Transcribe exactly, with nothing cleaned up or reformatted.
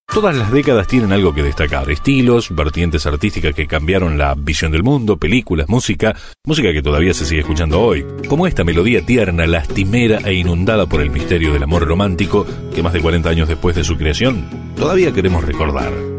Todas las décadas tienen algo que destacar, estilos, vertientes artísticas que cambiaron la visión del mundo, películas, música, música que todavía se sigue escuchando hoy, como esta melodía tierna, lastimera e inundada por el misterio del amor romántico que más de cuarenta años después de su creación todavía queremos recordar.